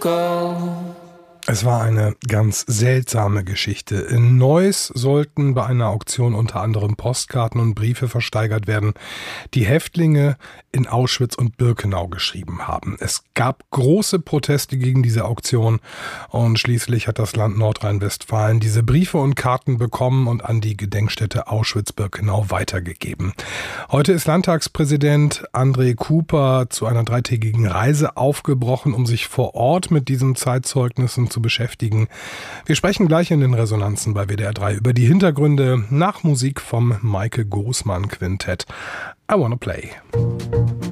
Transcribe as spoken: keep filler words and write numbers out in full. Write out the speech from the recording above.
go. Es war eine ganz seltsame Geschichte. In Neuss sollten bei einer Auktion unter anderem Postkarten und Briefe versteigert werden, die Häftlinge in Auschwitz und Birkenau geschrieben haben. Es gab große Proteste gegen diese Auktion und schließlich hat das Land Nordrhein-Westfalen diese Briefe und Karten bekommen und an die Gedenkstätte Auschwitz-Birkenau weitergegeben. Heute ist Landtagspräsident André Cooper zu einer dreitägigen Reise aufgebrochen, um sich vor Ort mit diesen Zeitzeugnissen zu beschäftigen. Wir sprechen gleich in den Resonanzen bei W D R drei über die Hintergründe nach Musik vom Maike Großmann Quintett. I Wanna Play.